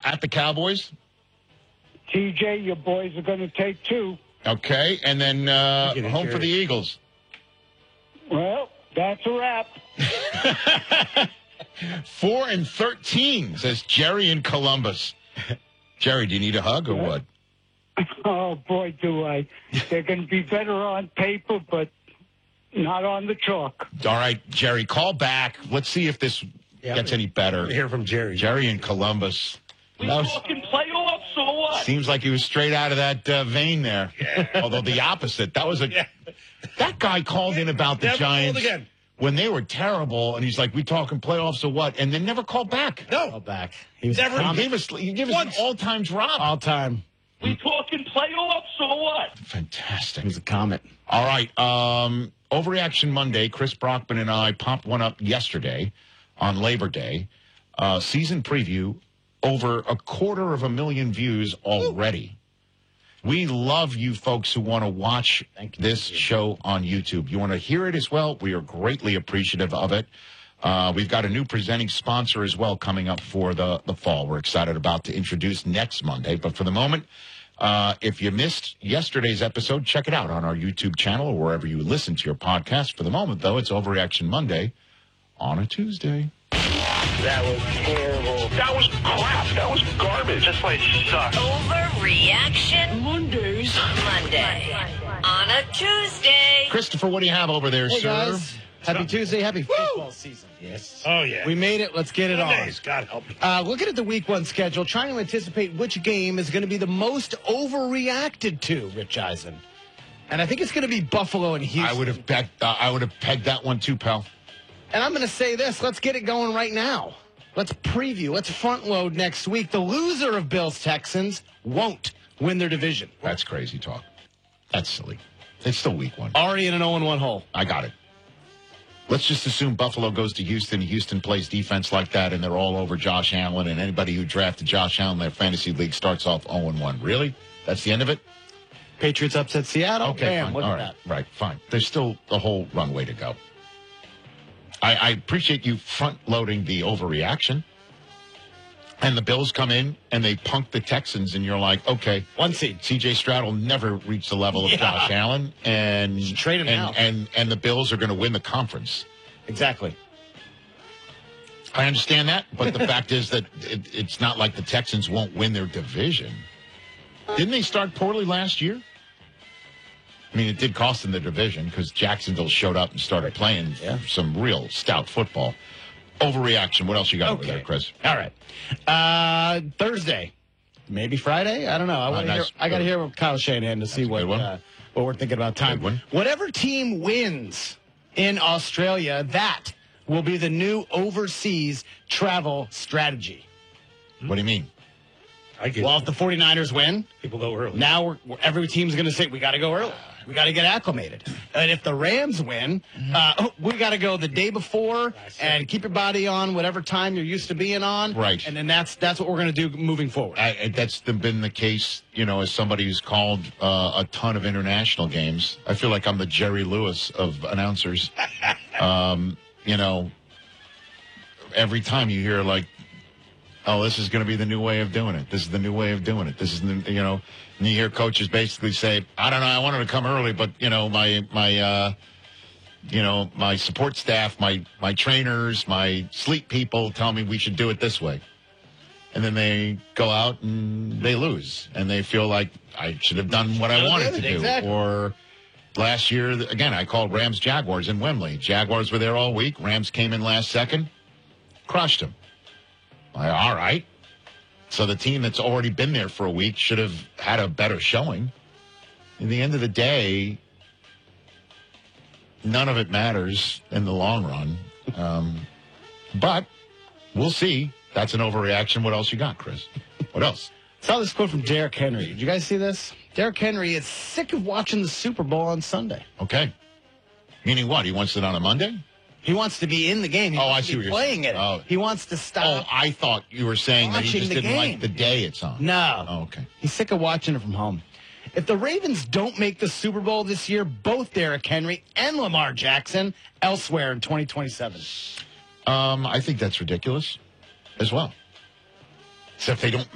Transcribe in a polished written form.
at the Cowboys. TJ, your boys are going to take 2. Okay, and then home for the Eagles. Well, that's a wrap. 4-13, says Jerry in Columbus. Jerry, do you need a hug or what? Oh, boy, do I. They're going to be better on paper, but not on the chalk. All right, Jerry, call back. Let's see if this gets any better. Hear from Jerry. Jerry in Columbus. We talking playoffs or what? Seems like he was straight out of that vein there. Yeah. Although the opposite. That was that guy called in about the Giants when they were terrible, and he's like, "We talking playoffs or what?" And then never called back. No, called back. He was never. He gave us an all-time drop. All time. We talking playoffs or what? Fantastic. He was a comet. All right. Overreaction Monday. Chris Brockman and I popped one up yesterday on Labor Day. Season preview. Over 250,000 views already. We love you folks who want to watch this show on YouTube. You want to hear it as well? We are greatly appreciative of it. We've got a new presenting sponsor as well coming up for the fall. We're excited about to introduce next Monday. But for the moment, if you missed yesterday's episode, check it out on our YouTube channel or wherever you listen to your podcast. For the moment, though, it's Overreaction Monday on a Tuesday. That was terrible. That was crap. That was garbage. This place sucks. Overreaction Monday on a Tuesday. Christopher, what do you have over there, hey sir? Guys. Happy Tuesday. Happy football season. Yes. Oh, yeah. We made it. Let's get it on. God help me. Looking at the Week 1 schedule, trying to anticipate which game is going to be the most overreacted to, Rich Eisen. And I think it's going to be Buffalo and Houston. I would have pegged that one too, pal. And I'm going to say this. Let's get it going right now. Let's preview. Let's front load next week. The loser of Bills-Texans won't win their division. That's crazy talk. That's silly. It's still Week 1. Already in an 0-1 hole. I got it. Let's just assume Buffalo goes to Houston. Houston plays defense like that, and they're all over Josh Allen. And anybody who drafted Josh Allen in their fantasy league starts off 0-1. Really? That's the end of it? Patriots upset Seattle. Okay, Bam, fine. look All at right, that. right, fine. There's still a whole runway to go. I appreciate you front-loading the overreaction. And the Bills come in, and they punk the Texans, and you're like, okay. 1 seed. C.J. Stroud will never reach the level of Josh Allen. And trade him now. And the Bills are going to win the conference. Exactly. I understand that, but the fact is that it's not like the Texans won't win their division. Didn't they start poorly last year? I mean, it did cost them the division because Jacksonville showed up and started playing some real stout football. Overreaction. What else you got over there, Chris? All right. Thursday. Maybe Friday? I don't know. I got to hear what Kyle Shanahan to see what we're thinking about time. Whatever team wins in Australia, that will be the new overseas travel strategy. What do you mean? Well, if the 49ers win, people go early. Now every team's going to say, we got to go early. We got to get acclimated. And if the Rams win, we got to go the day before and keep your body on whatever time you're used to being on. Right. And then that's what we're going to do moving forward. That's been the case, as somebody who's called a ton of international games. I feel like I'm the Jerry Lewis of announcers. Every time you hear like, oh, this is going to be the new way of doing it. This is the new way of doing it. This is and you hear coaches basically say, I don't know, I wanted to come early, but my support staff, my trainers, my sleep people tell me we should do it this way. And then they go out and they lose, and they feel like I should have done what I wanted to do. Exactly. Or last year, again, I called Rams Jaguars in Wembley. Jaguars were there all week. Rams came in last second, crushed them. All right. So the team that's already been there for a week should have had a better showing. In the end of the day, none of it matters in the long run. But we'll see. That's an overreaction. What else you got, Chris? What else? Saw this quote from Derrick Henry. Did you guys see this? Derrick Henry is sick of watching the Super Bowl on Sunday. Okay. Meaning what? He wants it on a Monday? He wants to be in the game. He wants to be playing it. Oh. He wants to stop. Oh, I thought you were saying that he just didn't like the day it's on. No. Oh, okay. He's sick of watching it from home. If the Ravens don't make the Super Bowl this year, both Derrick Henry and Lamar Jackson elsewhere in 2027. I think that's ridiculous as well. Except they don't